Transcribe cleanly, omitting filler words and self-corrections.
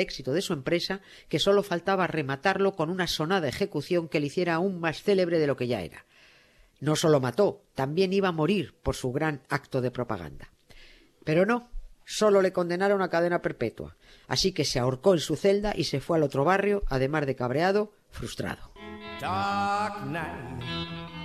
éxito de su empresa que solo faltaba rematarlo con una sonada ejecución que le hiciera aún más célebre de lo que ya era. No solo mató, también iba a morir por su gran acto de propaganda. Pero no, solo le condenaron a cadena perpetua, así que se ahorcó en su celda y se fue al otro barrio, además de cabreado, frustrado. Dark night.